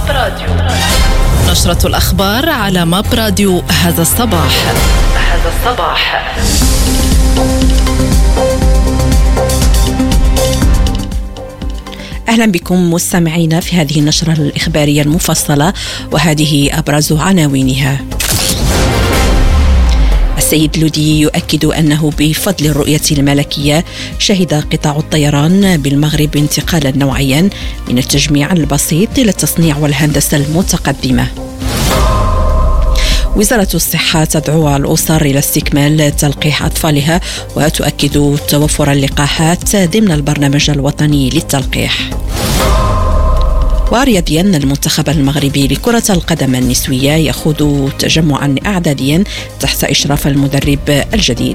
ماب راديو. نشرة الأخبار على ماب راديو هذا الصباح. أهلا بكم مستمعينا في هذه النشرة الإخبارية المفصلة، وهذه أبرز عناوينها. السيد لودي يؤكد أنه بفضل الرؤية الملكية شهد قطاع الطيران بالمغرب انتقالا نوعيا من التجميع البسيط إلى التصنيع والهندسة المتقدمة. وزارة الصحة تدعو الأسر إلى استكمال تلقيح أطفالها وتؤكد توفر اللقاحات ضمن البرنامج الوطني للتلقيح. ورياضيا، المنتخب المغربي لكرة القدم النسوية يخوض تجمعا إعداديا تحت إشراف المدرب الجديد.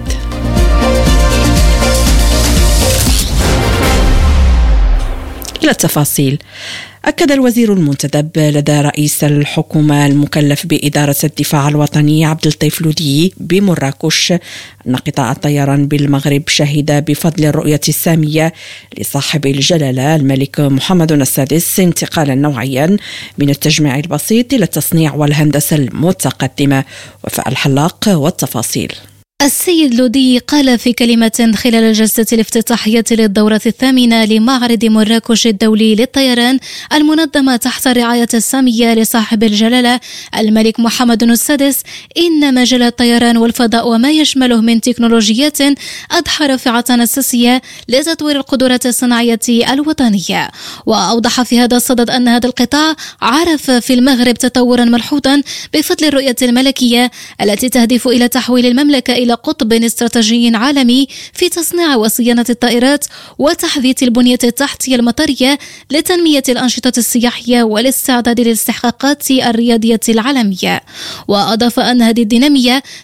إلى التفاصيل. أكد الوزير المنتدب لدى رئيس الحكومة المكلف بإدارة الدفاع الوطني عبد اللطيف لودي بمراكش أن قطاع الطيران بالمغرب شهد بفضل الرؤية السامية لصاحب الجلالة الملك محمد السادس انتقالا نوعيا من التجميع البسيط إلى التصنيع والهندسة المتقدمة. وفاء الحلاق والتفاصيل. السيد لودي قال في كلمة خلال الجلسة الافتتاحية للدورة الثامنة لمعرض مراكش الدولي للطيران المنظمة تحت الرعاية السامية لصاحب الجلالة الملك محمد السادس إن مجال الطيران والفضاء وما يشمله من تكنولوجيات أضحى رافعة أساسية لتطوير القدرات الصناعية الوطنية. وأوضح في هذا الصدد أن هذا القطاع عرف في المغرب تطورا ملحوظا بفضل الرؤية الملكية التي تهدف إلى تحويل المملكة إلى قطب استراتيجي عالمي في تصنيع وصيانة الطائرات وتحديث البنية التحتية المطرية لتنمية الأنشطة السياحية والاستعداد للاستحقاقات الرياضية العالمية. وأضاف أن هذه الدينامية